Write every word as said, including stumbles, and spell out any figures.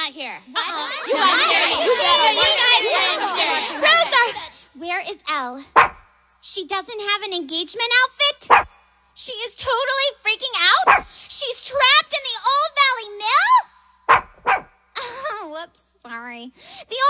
not here. What? Uh-uh. You guys hear me? You guys didn't hear me. Rosa! Where is Elle? She doesn't have an engagement outfit? She is totally freaking out? She's trapped in the Old Valley Mill? Oh, whoops, sorry. The